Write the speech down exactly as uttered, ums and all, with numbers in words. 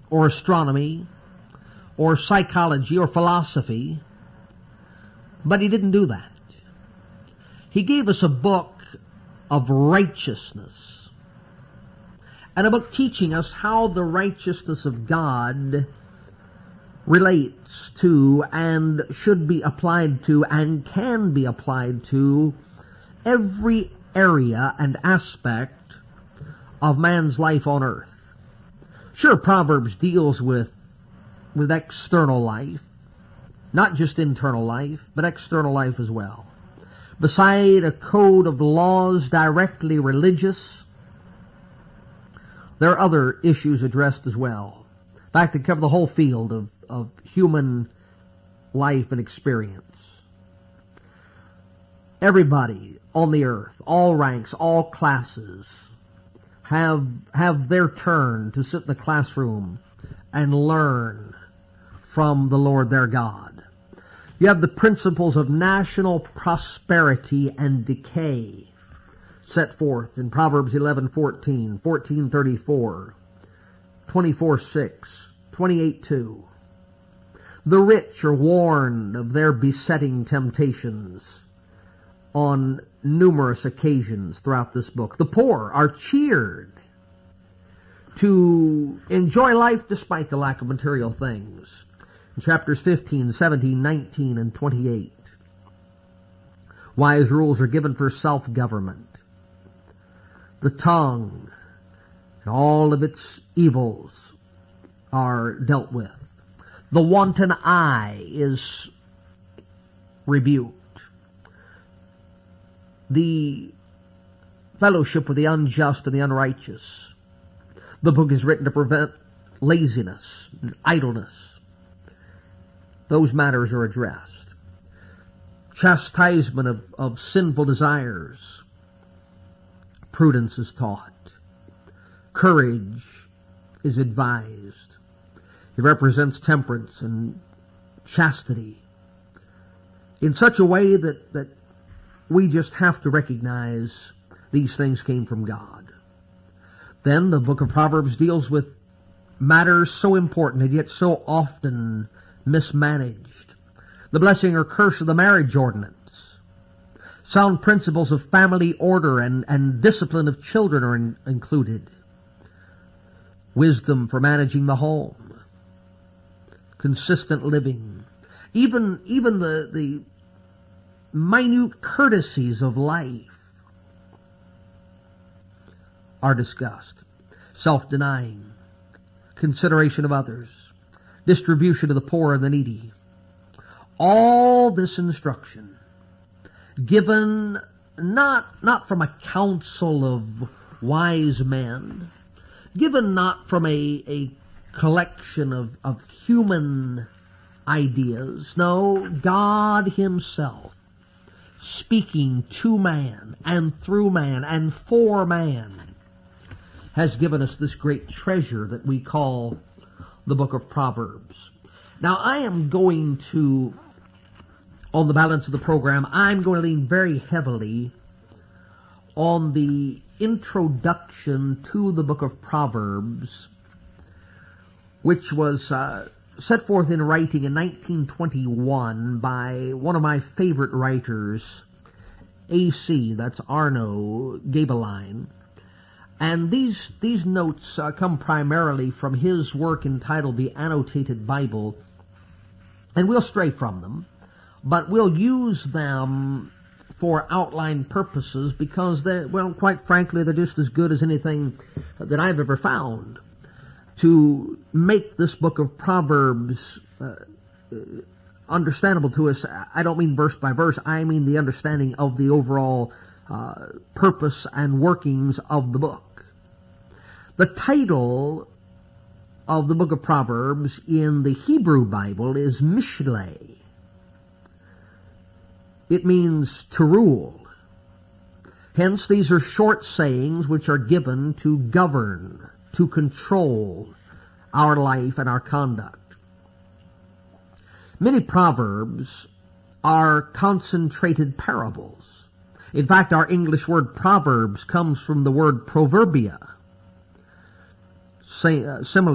or astronomy or psychology or philosophy, but he didn't do that. He gave us a book of righteousness, and a book teaching us how the righteousness of God relates to and should be applied to and can be applied to every area and aspect of man's life on earth. Sure, Proverbs deals with, with external life, not just internal life, but external life as well. Beside a code of laws directly religious, there are other issues addressed as well. In fact, they cover the whole field of, of human life and experience. Everybody on the earth, all ranks, all classes, have, have their turn to sit in the classroom and learn from the Lord their God. You have the principles of national prosperity and decay set forth in Proverbs eleven fourteen, fourteen thirty-four, twenty-four six, twenty-eight two. The rich are warned of their besetting temptations on numerous occasions throughout this book. The poor are cheered to enjoy life despite the lack of material things. In chapters fifteen, seventeen, nineteen, and twenty-eight, wise rules are given for self-government. The tongue and all of its evils are dealt with. The wanton eye is rebuked. The fellowship with the unjust and the unrighteous. The book is written to prevent laziness and idleness. Those matters are addressed. Chastisement of, of sinful desires. Prudence is taught. Courage is advised. It represents temperance and chastity in such a way that, that we just have to recognize these things came from God. Then the book of Proverbs deals with matters so important and yet so often mismanaged. The blessing or curse of the marriage ordinance. Sound principles of family order and, and discipline of children are in, included. Wisdom for managing the home. Consistent living. Even, even the, the minute courtesies of life are discussed. Self-denying. Consideration of others. Distribution to the poor and the needy. All this instruction given not, not from a council of wise men, given not from a, a collection of, of human ideas. No, God Himself speaking to man and through man and for man has given us this great treasure that we call the book of Proverbs. Now, I am going to, on the balance of the program, I'm going to lean very heavily on the introduction to the book of Proverbs, which was uh, set forth in writing in nineteen twenty-one by one of my favorite writers, A C, that's Arno Gaebelein. And these, these notes uh, come primarily from his work entitled The Annotated Bible, and we'll stray from them, but we'll use them for outline purposes because they're, well, quite frankly, they're just as good as anything that I've ever found to make this book of Proverbs uh, understandable to us. I don't mean verse by verse, I mean the understanding of the overall uh, purpose and workings of the book. The title of the book of Proverbs in the Hebrew Bible is Mishlei. It means to rule. Hence, these are short sayings which are given to govern, to control our life and our conduct. Many proverbs are concentrated parables. In fact, our English word proverbs comes from the word proverbia. Say, uh, similar